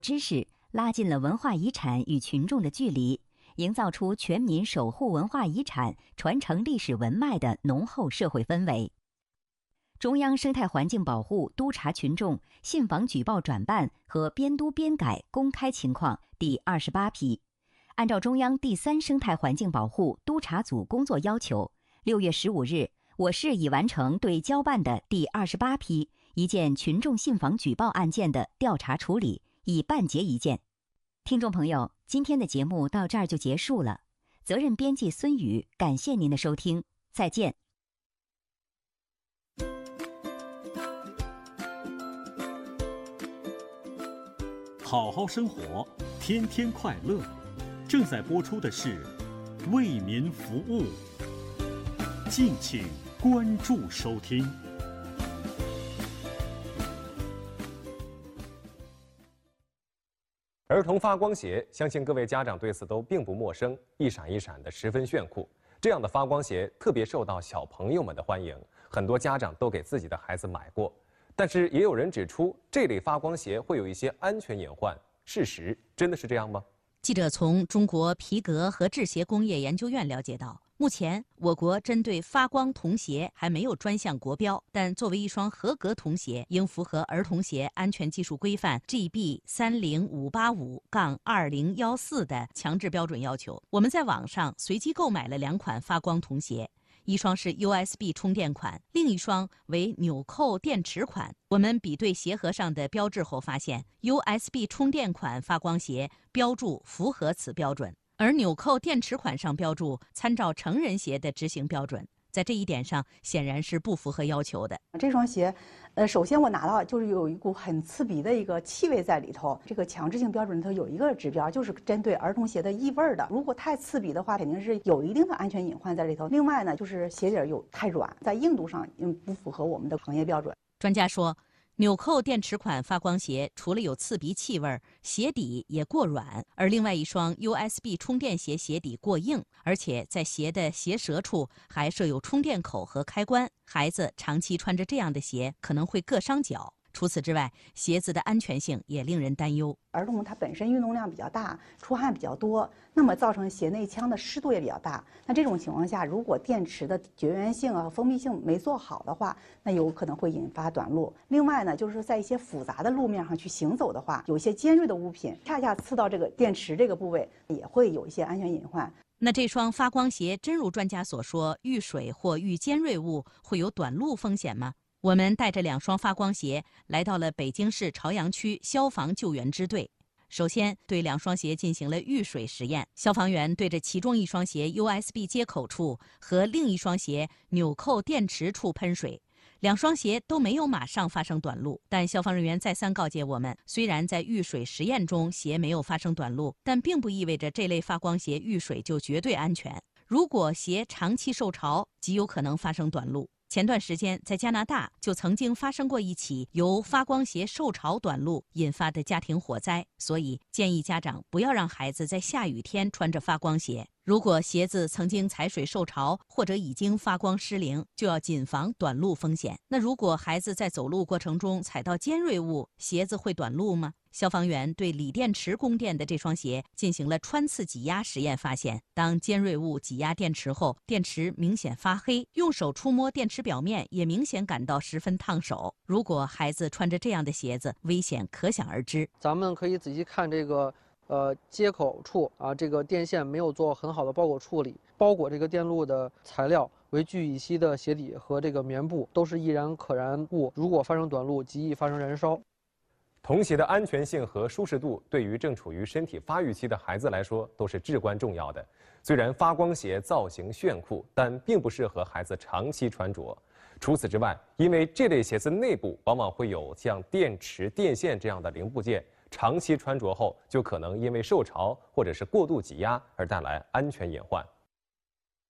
知识拉近了文化遗产与群众的距离，营造出全民守护文化遗产、传承历史文脉的浓厚社会氛围。中央生态环境保护督查群众信访举报转办和编督编改公开情况第28批。按照中央第3生态环境保护督查组工作要求，6月15日，我市已完成对交办的第28批一件群众信访举报案件的调查处理，已办结一件。听众朋友，今天的节目到这儿就结束了。责任编辑孙宇，感谢您的收听，再见。 好好生活，天天快乐。正在播出的是《为民服务》，敬请关注收听。 儿童发光鞋，相信各位家长对此都并不陌生，一闪一闪的，十分炫酷。这样的发光鞋特别受到小朋友们的欢迎，很多家长都给自己的孩子买过。但是也有人指出，这类发光鞋会有一些安全隐患，事实真的是这样吗？ 记者从中国皮革和制鞋工业研究院了解到，目前我国针对发光童鞋还没有专项国标，但作为一双合格童鞋，应符合儿童鞋安全技术规范 GB 30585-2014的强制标准要求。我们在网上随机购买了2款发光童鞋，一双是 USB 充电款，另一双为纽扣电池款。我们比对鞋盒上的标志后发现， USB 充电款发光鞋标注符合此标准，而纽扣电池款上标注参照成人鞋的执行标准，在这一点上显然是不符合要求的。 这双鞋，首先我拿到就是有一股很刺鼻的一个气味在里头。这个强制性标准里头有一个指标，就是针对儿童鞋的异味的。如果太刺鼻的话，肯定是有一定的安全隐患在里头。另外呢，就是鞋底有太软，在硬度上不符合我们的行业标准。 专家说，纽扣电池款发光鞋除了有刺鼻气味，鞋底也过软，而另外一双 USB 充电鞋鞋底过硬，而且在鞋的鞋舌处还设有充电口和开关，孩子长期穿着这样的鞋可能会硌伤脚。除此之外，鞋子的安全性也令人担忧。 儿童他本身运动量比较大，出汗比较多，那么造成鞋内腔的湿度也比较大。那这种情况下，如果电池的绝缘性和封闭性没做好的话，那有可能会引发短路。另外呢，就是在一些复杂的路面上去行走的话，有一些尖锐的物品恰恰刺到这个电池这个部位，也会有一些安全隐患。 那这双发光鞋真如专家所说，遇水或遇尖锐物会有短路风险吗？我们带着2双发光鞋来到了北京市朝阳区消防救援支队。首先对2双鞋进行了遇水实验，消防员对着其中一双鞋 USB 接口处和另一双鞋纽扣电池处喷水，2双鞋都没有马上发生短路。但消防人员再三告诫我们，虽然在遇水实验中鞋没有发生短路，但并不意味着这类发光鞋遇水就绝对安全。如果鞋长期受潮，极有可能发生短路。前段时间在加拿大就曾经发生过一起由发光鞋受潮短路引发的家庭火灾，所以建议家长不要让孩子在下雨天穿着发光鞋。如果鞋子曾经踩水受潮或者已经发光失灵，就要谨防短路风险。那如果孩子在走路过程中踩到尖锐物，鞋子会短路吗？消防员对锂电池供电的这双鞋进行了穿刺挤压实验，发现当尖锐物挤压电池后，电池明显发黑，用手触摸电池表面也明显感到十分烫手。如果孩子穿着这样的鞋子，危险可想而知。 咱们可以仔细看这个接口处啊，这个电线没有做很好的包裹处理，包裹这个电路的材料为聚乙烯的鞋底和这个棉布都是易燃可燃物，如果发生短路，极易发生燃烧。 童鞋的安全性和舒适度对于正处于身体发育期的孩子来说都是至关重要的。虽然发光鞋造型炫酷，但并不适合孩子长期穿着。除此之外，因为这类鞋子内部往往会有像电池、电线这样的零部件，长期穿着后就可能因为受潮或者是过度挤压而带来安全隐患。